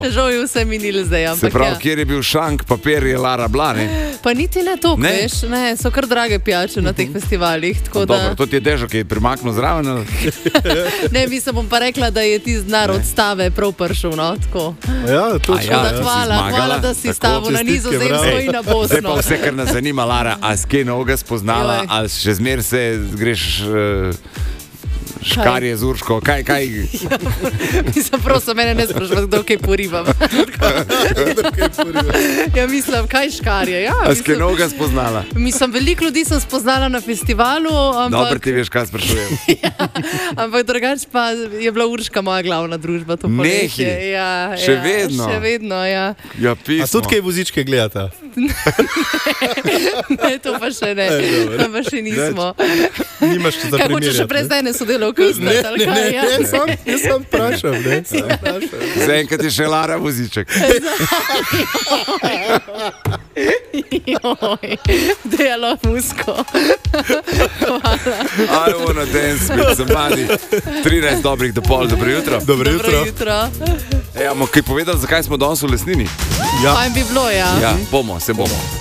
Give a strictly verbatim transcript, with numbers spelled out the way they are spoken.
Žal je vse minilo zdaj. Se pravi, ja. Kjer je bil šank, papir je Lara Bla, ne? Pa niti ne to, veš, ne, so kar drage pijače na teh festivalih. Tako da... Dobro, to ti je Dežo, ki je primaknil zraven. Ne, mi se bom pa rekla, da je ti znar od stave prav pršel, no, tako. Ja, to je ja, hvala, hvala, da si stavil na Nizozemsko in na Bosno. Zdaj pa vse, kar nas zanima, Lara, a s kje noga spoznala, ali še zmer se greš... Uh, Škarje z Urško, kaj, kaj? Ja, mislim, prosim, mene ne sprašujem, kdo kaj porivam. Ja, mislim, kaj škarje? Ja, a s kje noga spoznala? Mislim, veliko ljudi sem spoznala na festivalu, ampak... Dobro, ti veš, kaj sprašujem. Ja, ampak drugač pa je bila Urška moja glavna družba. Nehi, ja, še ja, vedno? Še vedno, ja. Ja, pismo. A tudi kaj vozičke gledata? Ne, to pa še ne. To pa še nismo. Nimaš če za primerjati. Kaj hočeš še prej zdaj ne sodelal? Ne, ne, ne, ja. ne, sam, jaz sem vprašal, ne, sem vprašal. Zdaj enkrat je še Lara voziček. Joj, delo musko. I wanna dance with somebody. trinajst dobrih do pol, dobro jutro. Dobro jutro. jutro. E, bomo kaj povedali, zakaj smo danes v Lesnini? Ja. Fajn bi bilo, ja. Ja, bomo, se bomo.